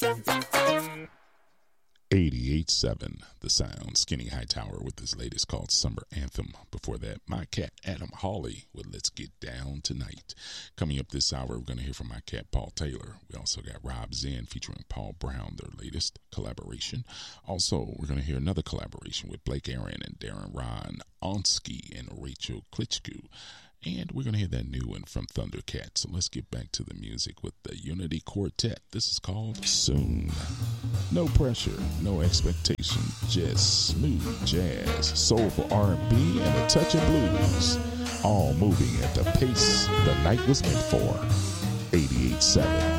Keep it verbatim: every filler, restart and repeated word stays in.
eighty-eight seven The Sound. Skinny Hightower with his latest called Summer Anthem. Before that, my cat Adam Hawley with Let's Get Down Tonight. Coming up this hour, we're going to hear from my cat Paul Taylor. We also got Rob Zen featuring Paul Brown, their latest collaboration. Also, we're going to hear another collaboration with Blake Aaron and Darren Ron Onsky and Rachel Klitschko. And we're going to hear that new one from Thundercat. So let's get back to the music with the Unity Quartet. This is called Soon. No pressure, no expectation, just smooth jazz, soulful R and B, and a touch of blues. All moving at the pace the night was meant for. eighty-eight seven